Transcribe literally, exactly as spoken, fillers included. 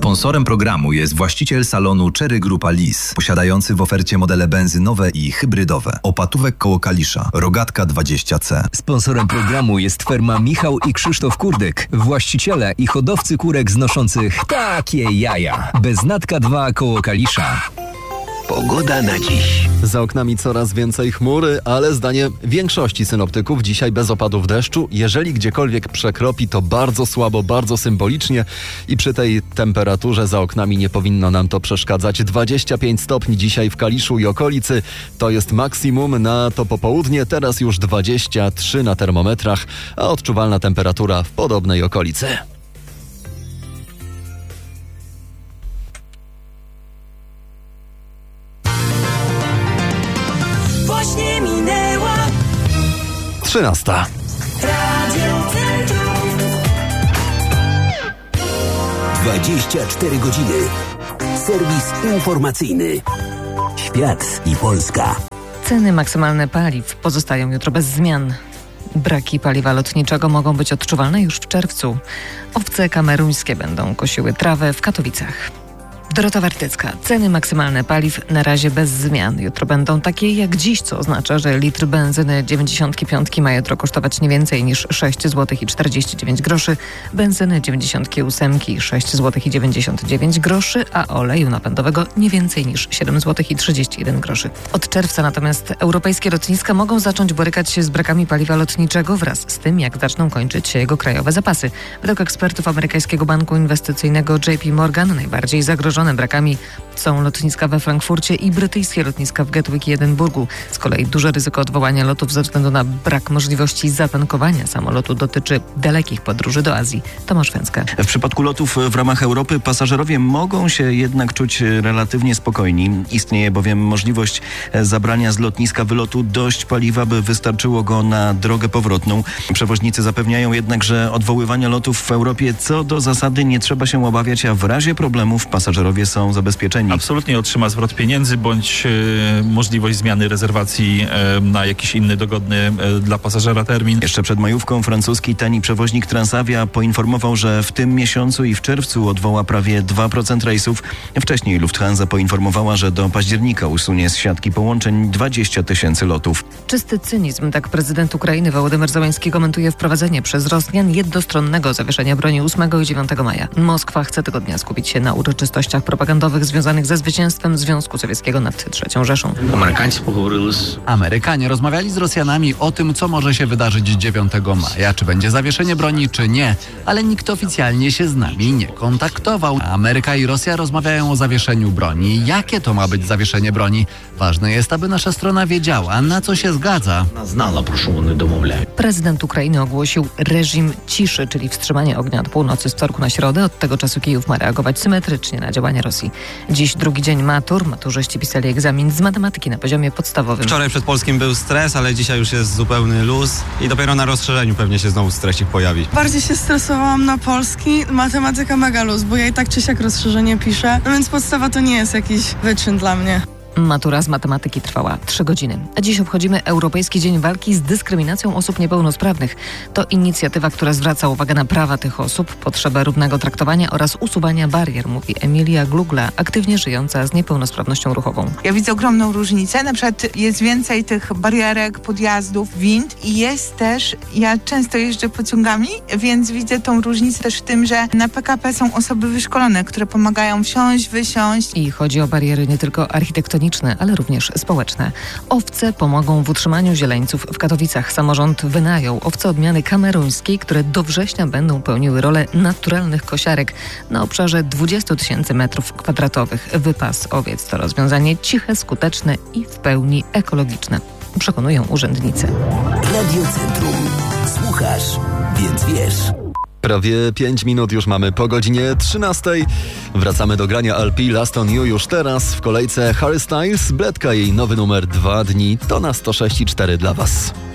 Sponsorem programu jest właściciel salonu Cherry Grupa Lis, posiadający w ofercie modele benzynowe i hybrydowe. Opatówek koło Kalisza, Rogatka dwadzieścia C. Sponsorem programu jest firma Michał i Krzysztof Kurdek, właściciele i hodowcy kurek znoszących takie jaja. Beznatka dwa koło Kalisza. Pogoda na dziś. Za oknami coraz więcej chmury, ale zdanie większości synoptyków dzisiaj bez opadów deszczu. Jeżeli gdziekolwiek przekropi, to bardzo słabo, bardzo symbolicznie i przy tej temperaturze za oknami nie powinno nam to przeszkadzać. dwadzieścia pięć stopni dzisiaj w Kaliszu i okolicy. To jest maksimum na to popołudnie. Teraz już dwadzieścia trzy na termometrach, a odczuwalna temperatura w podobnej okolicy. Właśnie minęła trzynasta. Radio Centrum. dwadzieścia cztery godziny. Serwis informacyjny. Świat i Polska. Ceny maksymalne paliw pozostają jutro bez zmian. Braki paliwa lotniczego mogą być odczuwalne już w czerwcu. Owce kameruńskie będą kosiły trawę w Katowicach. Dorota Wartycka. Ceny maksymalne paliw na razie bez zmian. Jutro będą takie jak dziś, co oznacza, że litr benzyny dziewięćdziesiąt pięć ma jutro kosztować nie więcej niż sześć złotych i czterdzieści dziewięć groszy, benzyny dziewięćdziesiąt osiem sześć złotych i dziewięćdziesiąt dziewięć groszy, a oleju napędowego nie więcej niż siedem złotych i trzydzieści jeden groszy. Od czerwca natomiast europejskie lotniska mogą zacząć borykać się z brakami paliwa lotniczego wraz z tym, jak zaczną kończyć się jego krajowe zapasy. Według ekspertów amerykańskiego banku inwestycyjnego J P Morgan najbardziej zagrożone brakami są lotniska we Frankfurcie i brytyjskie lotniska w Gatwick i Edynburgu. Z kolei duże ryzyko odwołania lotów ze względu na brak możliwości zatankowania samolotu dotyczy dalekich podróży do Azji. Tomasz Węcka. W przypadku lotów w ramach Europy pasażerowie mogą się jednak czuć relatywnie spokojni. Istnieje bowiem możliwość zabrania z lotniska wylotu dość paliwa, by wystarczyło go na drogę powrotną. Przewoźnicy zapewniają jednak, że odwoływania lotów w Europie co do zasady nie trzeba się obawiać, a w razie problemów pasażerowie są zabezpieczeni. Absolutnie otrzyma zwrot pieniędzy bądź e, możliwość zmiany rezerwacji e, na jakiś inny dogodny e, dla pasażera termin. Jeszcze przed majówką francuski tani przewoźnik Transavia poinformował, że w tym miesiącu i w czerwcu odwoła prawie dwa procent rejsów. Wcześniej Lufthansa poinformowała, że do października usunie z siatki połączeń dwadzieścia tysięcy lotów. Czysty cynizm, tak prezydent Ukrainy Wołodymyr Zełenski komentuje wprowadzenie przez Rosjan jednostronnego zawieszenia broni ósmego i dziewiątego maja. Moskwa chce tego dnia skupić się na uroczystościach propagandowych związanych ze zwycięstwem Związku Sowieckiego nad trzecią Rzeszą. Amerykanie rozmawiali z Rosjanami o tym, co może się wydarzyć dziewiątego maja, czy będzie zawieszenie broni, czy nie, ale nikt oficjalnie się z nami nie kontaktował. Ameryka i Rosja rozmawiają o zawieszeniu broni. Jakie to ma być zawieszenie broni? Ważne jest, aby nasza strona wiedziała, na co się zgadza. Prezydent Ukrainy ogłosił reżim ciszy, czyli wstrzymanie ognia od północy z wtorku na środę. Od tego czasu Kijów ma reagować symetrycznie na działania Rosji. Dziś drugi dzień matur. Maturzyści pisali egzamin z matematyki na poziomie podstawowym. Wczoraj przed polskim był stres, ale dzisiaj już jest zupełny luz i dopiero na rozszerzeniu pewnie się znowu stresik pojawi. Bardziej się stresowałam na polski, matematyka mega luz, bo ja i tak czy siak rozszerzenie piszę, no więc podstawa to nie jest jakiś wyczyn dla mnie. Matura z matematyki trwała trzy godziny. A dziś obchodzimy Europejski Dzień Walki z Dyskryminacją Osób Niepełnosprawnych. To inicjatywa, która zwraca uwagę na prawa tych osób, potrzebę równego traktowania oraz usuwania barier, mówi Emilia Glugla, aktywnie żyjąca z niepełnosprawnością ruchową. Ja widzę ogromną różnicę. Na przykład jest więcej tych barierek, podjazdów, wind i jest też, ja często jeżdżę pociągami, więc widzę tą różnicę też w tym, że na P K P są osoby wyszkolone, które pomagają wsiąść, wysiąść. I chodzi o bariery nie tylko architektoniczne, ale również społeczne. Owce pomogą w utrzymaniu zieleńców w Katowicach. Samorząd wynajął owce odmiany kameruńskiej, które do września będą pełniły rolę naturalnych kosiarek na obszarze dwadzieścia tysięcy metrów kwadratowych. Wypas owiec to rozwiązanie ciche, skuteczne i w pełni ekologiczne, przekonują urzędnicy. Radio Centrum. Słuchasz, więc wiesz. Prawie pięć minut już mamy po godzinie trzynastej. Wracamy do grania L P Last on You już teraz. W kolejce Harry Styles, Bledka, jej nowy numer Dwa dni. To na sto sześć i cztery dla Was.